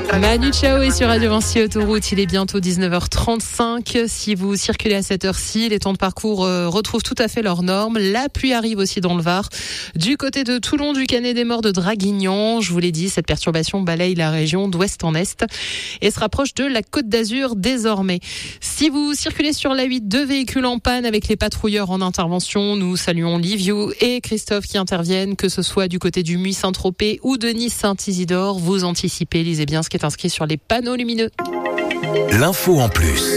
Manu Chao est sur Radio Vinci Autoroute, il est bientôt 19h35. Si vous circulez à cette heure-ci, les temps de parcours retrouvent tout à fait leurs normes. La pluie arrive aussi dans le Var. Du côté de Toulon, du Canet-des-Morts, de Draguignan, je vous l'ai dit, cette perturbation balaye la région d'ouest en est et se rapproche de la Côte d'Azur désormais. Si vous circulez sur la 8, 2 véhicules en panne avec les patrouilleurs en intervention, nous saluons Liviu et Christophe qui interviennent, que ce soit du côté du Muy-Saint-Tropez ou de Nice-Saint-Isidore. Vous anticipez, lisez bien ce qui est inscrit sur les panneaux lumineux. L'info en plus.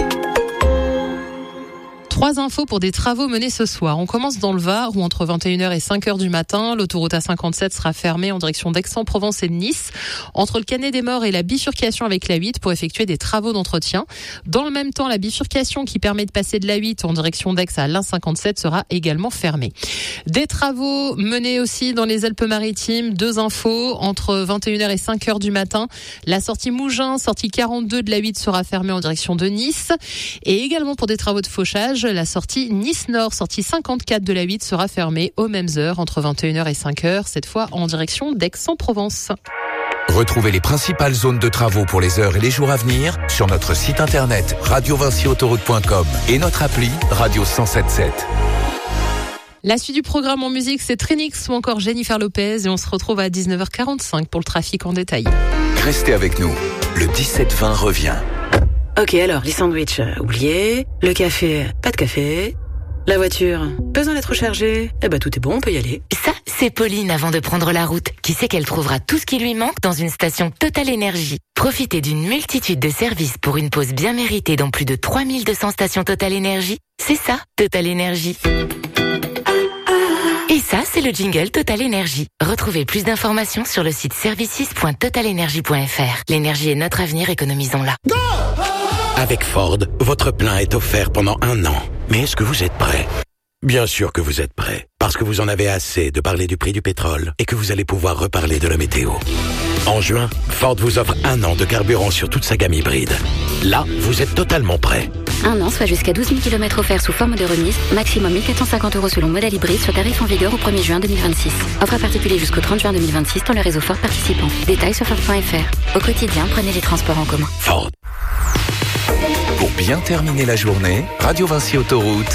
3 infos pour des travaux menés ce soir. On commence dans le Var où entre 21h et 5h du matin, l'autoroute A57 sera fermée en direction d'Aix-en-Provence et de Nice, entre le Canet-des-Morts et la bifurcation avec la 8 pour effectuer des travaux d'entretien. Dans le même temps, la bifurcation qui permet de passer de la 8 en direction d'Aix à l'A57 sera également fermée. Des travaux menés aussi dans les Alpes-Maritimes. 2 infos entre 21h et 5h du matin. La sortie Mougins, sortie 42 de la 8 sera fermée en direction de Nice. Et également pour des travaux de fauchage, la sortie Nice-Nord, sortie 54 de la 8 sera fermée aux mêmes heures entre 21h et 5h, cette fois en direction d'Aix-en-Provence. Retrouvez les principales zones de travaux pour les heures et les jours à venir sur notre site internet radiovinciautoroute.com et notre appli Radio 107.7. La suite du programme en musique, c'est Trinix ou encore Jennifer Lopez et on se retrouve à 19h45 pour le trafic en détail. Restez avec nous, le 17-20 revient. Ok, alors, les sandwichs, oubliez. Le café, pas de café. La voiture, besoin d'être rechargée. Eh ben, tout est bon, on peut y aller. Ça, c'est Pauline avant de prendre la route, qui sait qu'elle trouvera tout ce qui lui manque dans une station Total Énergie. Profitez d'une multitude de services pour une pause bien méritée dans plus de 3200 stations Total Énergie. C'est ça, Total Énergie. Et ça, c'est le jingle Total Énergie. Retrouvez plus d'informations sur le site services.totalenergie.fr. L'énergie est notre avenir, économisons-la. Go! Avec Ford, votre plein est offert pendant 1 an. Mais est-ce que vous êtes prêt ? Bien sûr que vous êtes prêt, parce que vous en avez assez de parler du prix du pétrole et que vous allez pouvoir reparler de la météo. En juin, Ford vous offre 1 an de carburant sur toute sa gamme hybride. Là, vous êtes totalement prêt. 1 an, soit jusqu'à 12 000 km offerts sous forme de remise, maximum 1 450 € selon modèle hybride, sur tarif en vigueur au 1er juin 2026. Offre à particulier jusqu'au 30 juin 2026 dans le réseau Ford participant. Détails sur Ford.fr. Au quotidien, prenez les transports en commun. Ford. Pour bien terminer la journée, Radio Vinci Autoroute